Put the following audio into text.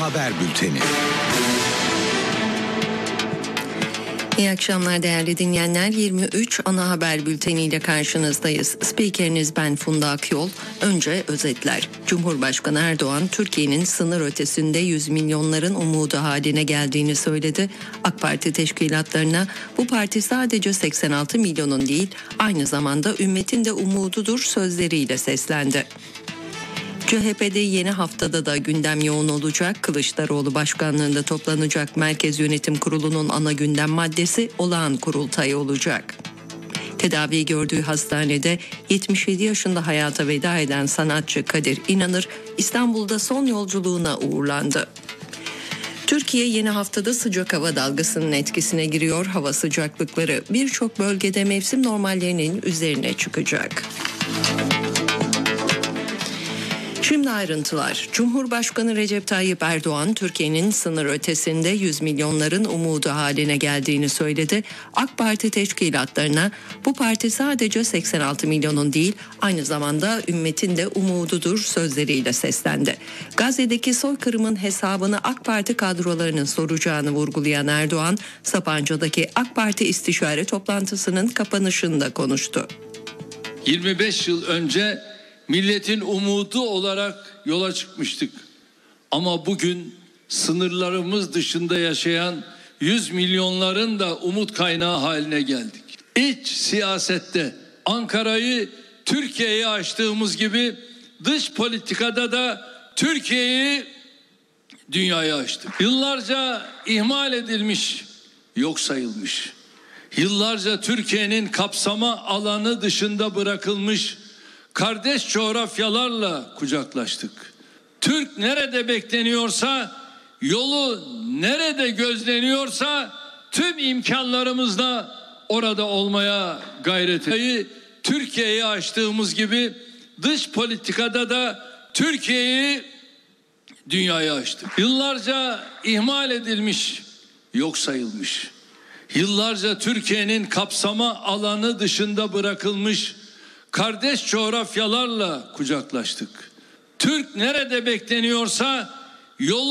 Haber Bülteni. İyi akşamlar değerli dinleyenler. 23 ana haber bülteniyle karşınızdayız. Spikeriniz ben Funda Akyol. Önce özetler. Cumhurbaşkanı Erdoğan, Türkiye'nin sınır ötesinde 100 milyonların umudu haline geldiğini söyledi. AK Parti teşkilatlarına bu parti sadece 86 milyonun değil, aynı zamanda ümmetin de umududur sözleriyle seslendi. CHP'de yeni haftada da gündem yoğun olacak. Kılıçdaroğlu başkanlığında toplanacak Merkez Yönetim Kurulu'nun ana gündem maddesi olağan kurultay olacak. Tedavi gördüğü hastanede 77 yaşında hayata veda eden sanatçı Kadir İnanır İstanbul'da son yolculuğuna uğurlandı. Türkiye yeni haftada sıcak hava dalgasının etkisine giriyor. Hava sıcaklıkları birçok bölgede mevsim normallerinin üzerine çıkacak. Şimdi ayrıntılar. Cumhurbaşkanı Recep Tayyip Erdoğan, Türkiye'nin sınır ötesinde 100 milyonların umudu haline geldiğini söyledi. AK Parti teşkilatlarına bu parti sadece 86 milyonun değil, aynı zamanda ümmetin de umududur sözleriyle seslendi. Gazze'deki soykırımın hesabını AK Parti kadrolarının soracağını vurgulayan Erdoğan, Sapanca'daki AK Parti istişare toplantısının kapanışında konuştu. 25 yıl önce milletin umudu olarak yola çıkmıştık. Ama bugün sınırlarımız dışında yaşayan 100 milyonların da umut kaynağı haline geldik. İç siyasette Ankara'yı Türkiye'ye açtığımız gibi dış politikada da Türkiye'yi dünyaya açtık. Yıllarca ihmal edilmiş, yok sayılmış. Yıllarca Türkiye'nin kapsama alanı dışında bırakılmış kardeş coğrafyalarla kucaklaştık. Türk nerede bekleniyorsa, yolu nerede gözleniyorsa tüm imkanlarımızla orada olmaya gayret ettik. Türkiye'yi açtığımız gibi dış politikada da Türkiye'yi dünyaya açtık. Yıllarca ihmal edilmiş, yok sayılmış. Yıllarca Türkiye'nin kapsama alanı dışında bırakılmış kardeş coğrafyalarla kucaklaştık. Türk nerede bekleniyorsa yolu